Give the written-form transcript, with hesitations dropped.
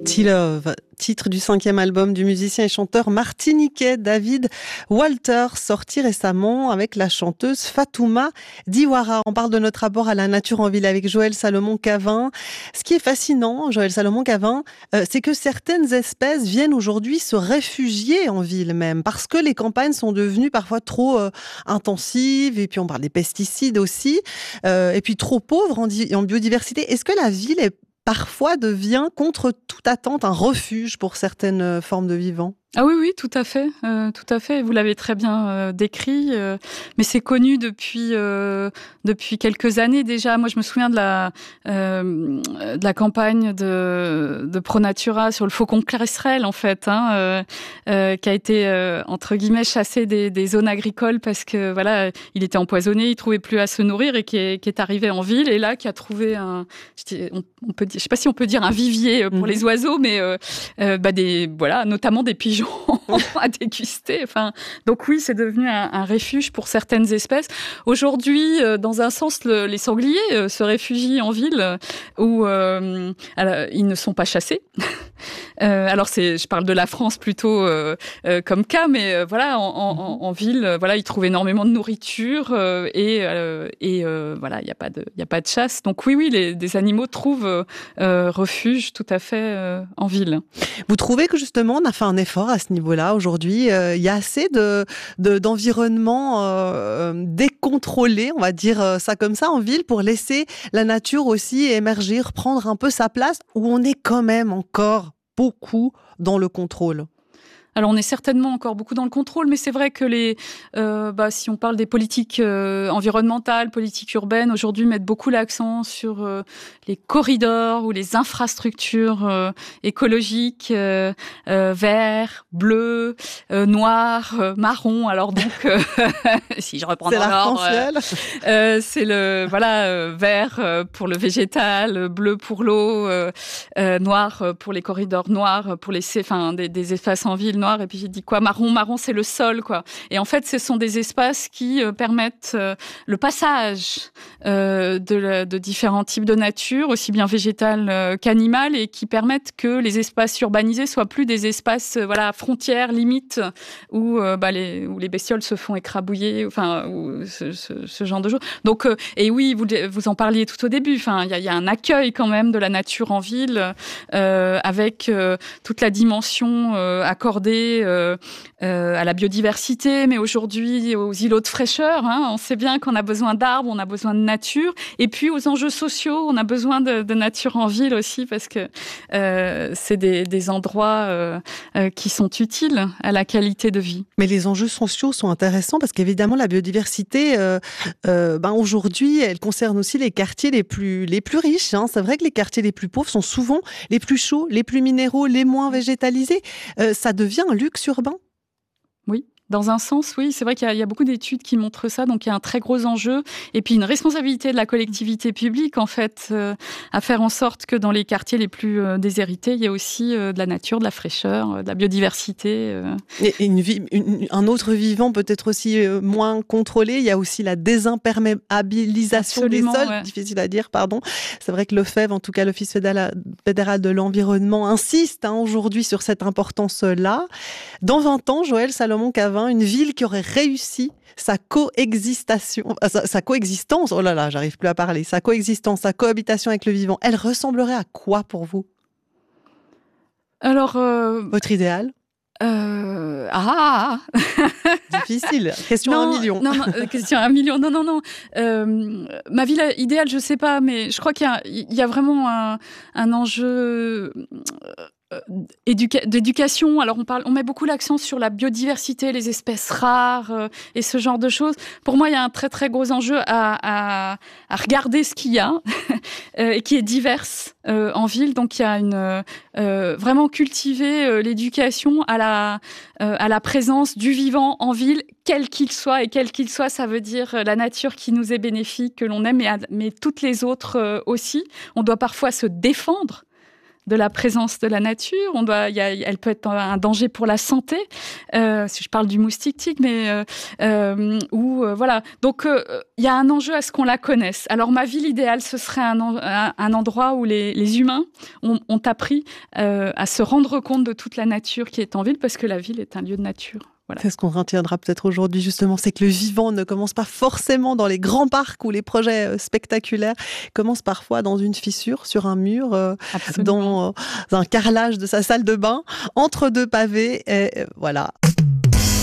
T-Love, titre du 5e album du musicien et chanteur martiniquais David Walter, sorti récemment avec la chanteuse Fatouma Diawara. On parle de notre rapport à la nature en ville avec Joël Salomon-Cavin. Ce qui est fascinant, Joël Salomon-Cavin, c'est que certaines espèces viennent aujourd'hui se réfugier en ville même, parce que les campagnes sont devenues parfois trop intensives, et puis on parle des pesticides aussi, et puis trop pauvres en biodiversité. Est-ce que la ville parfois devient, contre toute attente, un refuge pour certaines formes de vivants? Ah oui, tout à fait, tout à fait. Vous l'avez très bien décrit, mais c'est connu depuis quelques années déjà. Moi, je me souviens de la campagne de ProNatura sur le faucon cresserelle, en fait, qui a été entre guillemets chassé des zones agricoles parce que voilà, il était empoisonné, il trouvait plus à se nourrir et qui est arrivé en ville et là qui a trouvé je sais pas si on peut dire un vivier pour les oiseaux, mais notamment des pigeons à déguster. Enfin, donc oui, c'est devenu un refuge pour certaines espèces. Aujourd'hui, dans un sens, les sangliers se réfugient en ville où ils ne sont pas chassés. Alors je parle de la France plutôt comme cas, mais voilà, en ville, voilà, ils trouvent énormément de nourriture et voilà, il y a pas de chasse. Donc oui, des animaux trouvent refuge tout à fait en ville. Vous trouvez que justement on a fait un effort à ce niveau-là aujourd'hui? Il y a assez d'environnement décontrôlé, on va dire ça comme ça, en ville, pour laisser la nature aussi émerger, prendre un peu sa place, où on est quand même encore beaucoup dans le contrôle? Alors, on est certainement encore beaucoup dans le contrôle, mais c'est vrai que si on parle des politiques environnementales, politiques urbaines, aujourd'hui mettent beaucoup l'accent sur les corridors ou les infrastructures écologiques, vert, bleu, noir, marron. Alors donc, si je reprends dans l'ordre, c'est le vert pour le végétal, bleu pour l'eau, noir pour les corridors noirs, pour des espaces en ville. Et puis j'ai dit quoi, marron c'est le sol, quoi. Et en fait ce sont des espaces qui permettent le passage de différents types de nature, aussi bien végétale qu'animale, et qui permettent que les espaces urbanisés soient plus des espaces frontières, limites, où les bestioles se font écrabouiller, ou ce genre de choses. Donc et oui, vous en parliez tout au début, il y a un accueil quand même de la nature en ville avec toute la dimension accordée à la biodiversité, mais aujourd'hui aux îlots de fraîcheur. On sait bien qu'on a besoin d'arbres, on a besoin de nature, et puis aux enjeux sociaux, on a besoin de nature en ville aussi, parce que c'est des endroits qui sont utiles à la qualité de vie. Mais les enjeux sociaux sont intéressants parce qu'évidemment la biodiversité, aujourd'hui, elle concerne aussi les quartiers les plus riches. C'est vrai que les quartiers les plus pauvres sont souvent les plus chauds, les plus minéraux, les moins végétalisés. Ça devient un luxe urbain? Oui. Dans un sens, oui, c'est vrai qu'il y a beaucoup d'études qui montrent ça, donc il y a un très gros enjeu, et puis une responsabilité de la collectivité publique, en fait, à faire en sorte que dans les quartiers les plus déshérités, il y a aussi de la nature, de la fraîcheur, de la biodiversité. Et un autre vivant peut-être aussi moins contrôlé, il y a aussi la désimperméabilisation Absolument, des sols, ouais. difficile à dire, pardon. C'est vrai que l'OFEV, en tout cas l'Office fédéral de l'environnement, insiste aujourd'hui sur cette importance-là. Dans 20 ans, Joël Salomon-Cavin, une ville qui aurait réussi sa coexistence, oh là là, j'arrive plus à parler, sa coexistence, sa cohabitation avec le vivant, elle ressemblerait à quoi pour vous? Alors, votre idéal? Difficile. Question à 1 million. Non, question à 1 million. Non. Ma ville idéale, je sais pas, mais je crois qu'il y a vraiment un enjeu d'éducation. Alors on met beaucoup l'accent sur la biodiversité, les espèces rares et ce genre de choses. Pour moi, il y a un très très gros enjeu à regarder ce qu'il y a et qui est diverse en ville. Donc il y a vraiment cultiver l'éducation à la présence du vivant en ville, quel qu'il soit, et quel qu'il soit, ça veut dire la nature qui nous est bénéfique, que l'on aime, mais toutes les autres aussi. On doit parfois se défendre de la présence de la nature. Elle peut être un danger pour la santé. Si je parle du moustique tigre, mais voilà. Donc il y a un enjeu à ce qu'on la connaisse. Alors ma ville idéale, ce serait un endroit où les humains ont appris à se rendre compte de toute la nature qui est en ville, parce que la ville est un lieu de nature. Voilà. C'est ce qu'on retiendra peut-être aujourd'hui, justement, c'est que le vivant ne commence pas forcément dans les grands parcs ou les projets spectaculaires, commence parfois dans une fissure, sur un mur, dans un carrelage de sa salle de bain, entre deux pavés, et voilà.